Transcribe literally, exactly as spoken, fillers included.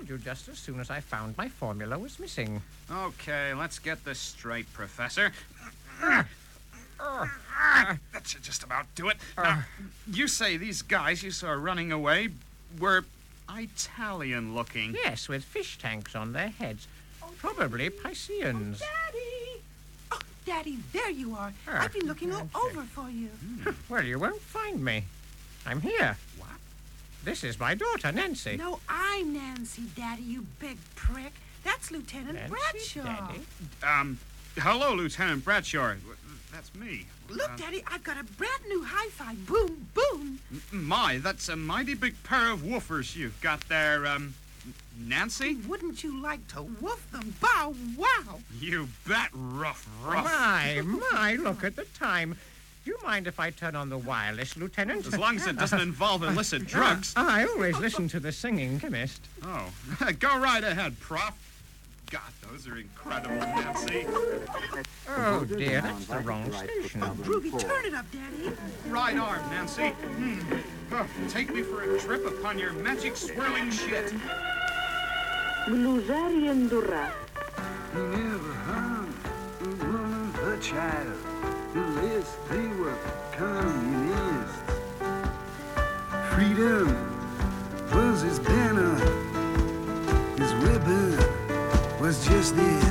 told you just as soon as I found my formula was missing. Okay, let's get this straight, Professor. That should just about do it. Now, you say these guys you saw running away were Italian-looking. Yes, with fish tanks on their heads. Probably Pisceans. Daddy! Oh, Daddy, there you are. Ah, I've been looking all Nancy. over for you. Well, you won't find me. I'm here. What? This is my daughter, Nancy. No, I'm Nancy, Daddy, you big prick. That's Lieutenant Nancy, Bradshaw. Daddy. Um, hello, Lieutenant Bradshaw. That's me. Look, Uh, Daddy, I've got a brand new hi-fi. Boom, boom. My, that's a mighty big pair of woofers you've got there, um, Nancy? Wouldn't you like to woof them? Bow wow. You bet, rough, rough. My, my, look at the time. Do you mind if I turn on the wireless, Lieutenant? As long as it doesn't involve illicit drugs. I always listen to the singing chemist. Oh, go right ahead, Prof. God, those are incredible, Nancy. Oh, dear, that's the wrong station. Ruby, turn it up, Daddy. Right arm, Nancy. Hmm. Oh, take me for a trip upon your magic swirling shit. Bluesari Endurra. He never harmed a woman, her child, unless they were communists. Freedom was his banner, his weapon was just this.